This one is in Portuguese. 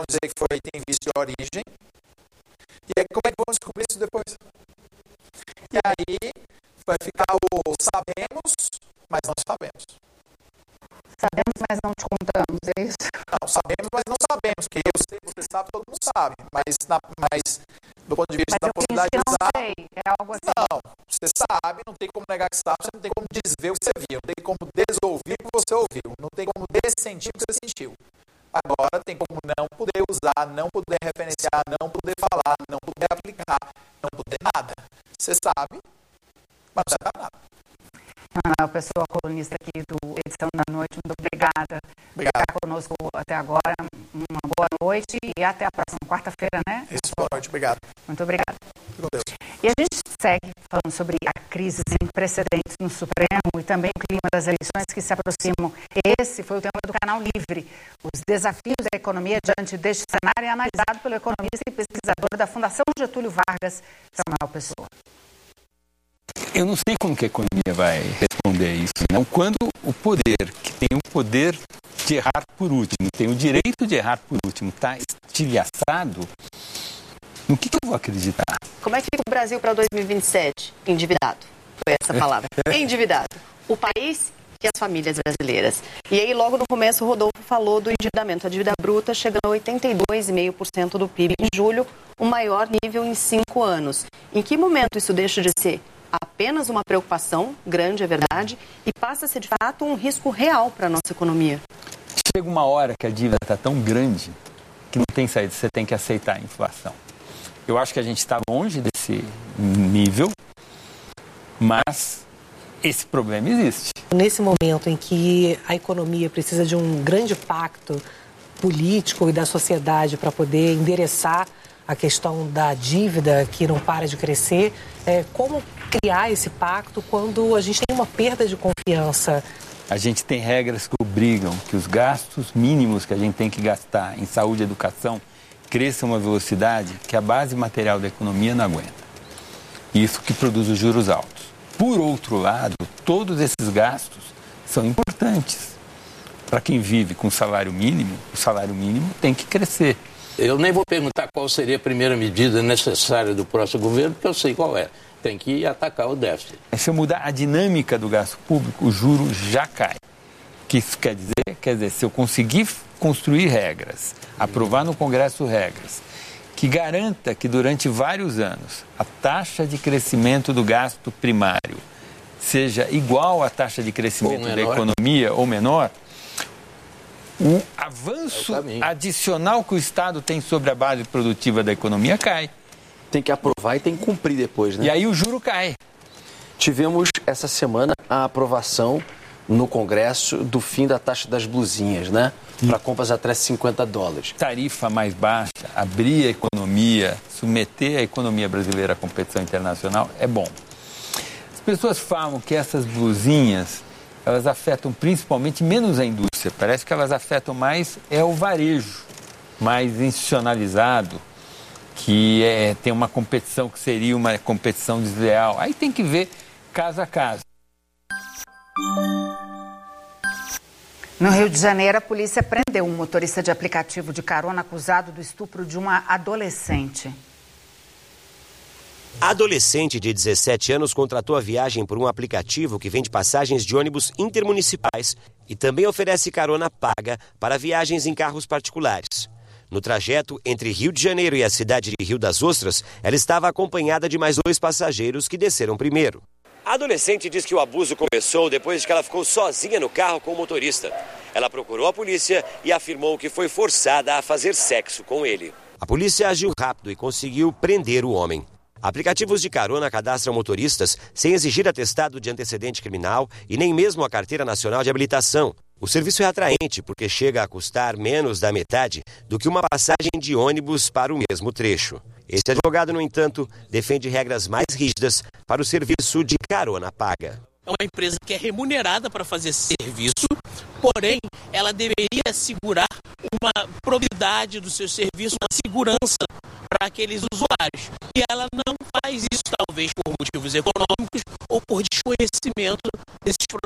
dizer que tem vício de origem. E aí, como é que vamos descobrir isso depois? E aí, vai ficar o sabemos, mas não sabemos. Sabemos, mas não te contamos, é isso? Não, sabemos, mas não sabemos. Porque eu sei, você sabe, todo mundo sabe. Mas do ponto de vista da possibilidade de usar... Sei, é algo assim. Não, você sabe, não tem como negar que sabe, você não tem como desver o que você viu, não tem como desouvir o que você ouviu, não tem como dessentir o que você sentiu. Agora tem como não poder usar, não poder referenciar, não poder falar, não poder aplicar, não poder nada. Você sabe, mas não sabe nada. Manuel Pessoa, colunista aqui do Edição da Noite, muito obrigada por estar conosco até agora. Uma boa noite e até a próxima quarta-feira, né? Isso, boa noite, obrigado. Muito obrigada. Com Deus. E a gente segue falando sobre a crise sem precedentes no Supremo e também o clima das eleições que se aproximam. Esse foi o tema do Canal Livre. Os desafios da economia diante deste cenário é analisado pelo economista e pesquisador da Fundação Getúlio Vargas, Samuel Pessoa. Eu não sei como que a economia vai responder a isso, não. Quando o poder, que tem o poder de errar por último, tem o direito de errar por último, está estilhaçado, no que eu vou acreditar? Como é que fica o Brasil para 2027? Endividado. Foi essa palavra. Endividado. O país e as famílias brasileiras. E aí, logo no começo, o Rodolfo falou do endividamento. A dívida bruta chegando a 82,5% do PIB em julho, o maior nível em 5 anos. Em que momento isso deixa de ser apenas uma preocupação, grande é verdade, e passa a ser de fato um risco real para a nossa economia? Chega uma hora que a dívida está tão grande que não tem saída, você tem que aceitar a inflação. Eu acho que a gente está longe desse nível, mas esse problema existe. Nesse momento em que a economia precisa de um grande pacto político e da sociedade para poder endereçar a questão da dívida que não para de crescer, como criar esse pacto quando a gente tem uma perda de confiança? A gente tem regras que obrigam que os gastos mínimos que a gente tem que gastar em saúde e educação cresçam a uma velocidade que a base material da economia não aguenta. Isso que produz os juros altos. Por outro lado, todos esses gastos são importantes. Para quem vive com salário mínimo, o salário mínimo tem que crescer. Eu nem vou perguntar qual seria a primeira medida necessária do próximo governo, porque eu sei qual é. Tem que atacar o déficit. Se eu mudar a dinâmica do gasto público, o juro já cai. O que isso quer dizer? Quer dizer, se eu conseguir construir regras, aprovar no Congresso regras, que garanta que durante vários anos a taxa de crescimento do gasto primário seja igual à taxa de crescimento da economia ou menor, o avanço adicional que o Estado tem sobre a base produtiva da economia cai. Tem que aprovar e tem que cumprir depois, né? E aí o juro cai. Tivemos essa semana a aprovação no Congresso do fim da taxa das blusinhas, né? Para compras até $50. Tarifa mais baixa, abrir a economia, submeter a economia brasileira à competição internacional é bom. As pessoas falam que essas blusinhas, elas afetam principalmente menos a indústria. Parece que elas afetam mais o varejo, mais institucionalizado, que tem uma competição que seria uma competição desleal. Aí tem que ver caso a caso. No Rio de Janeiro, a polícia prendeu um motorista de aplicativo de carona acusado do estupro de uma adolescente. A adolescente de 17 anos contratou a viagem por um aplicativo que vende passagens de ônibus intermunicipais e também oferece carona paga para viagens em carros particulares. No trajeto entre Rio de Janeiro e a cidade de Rio das Ostras, ela estava acompanhada de mais 2 passageiros que desceram primeiro. A adolescente diz que o abuso começou depois de que ela ficou sozinha no carro com o motorista. Ela procurou a polícia e afirmou que foi forçada a fazer sexo com ele. A polícia agiu rápido e conseguiu prender o homem. Aplicativos de carona cadastram motoristas sem exigir atestado de antecedente criminal e nem mesmo a Carteira Nacional de Habilitação. O serviço é atraente porque chega a custar menos da metade do que uma passagem de ônibus para o mesmo trecho. Este advogado, no entanto, defende regras mais rígidas para o serviço de carona paga. É uma empresa que é remunerada para fazer serviço, porém, ela deveria assegurar uma probidade do seu serviço, uma segurança para aqueles usuários. E ela não faz isso, talvez por motivos econômicos ou por desconhecimento desses